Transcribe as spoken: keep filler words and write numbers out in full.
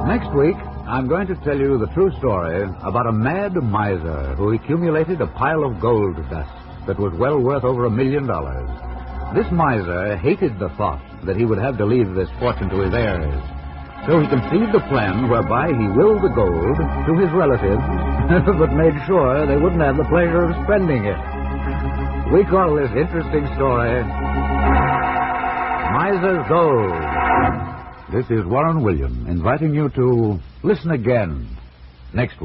Next week, I'm going to tell you the true story about a mad miser who accumulated a pile of gold dust that was well worth over a million dollars. This miser hated the thought that he would have to leave this fortune to his heirs. So he conceived a plan whereby he willed the gold to his relatives, but made sure they wouldn't have the pleasure of spending it. We call this interesting story Miser's Gold. This is Warren William inviting you to listen again next week.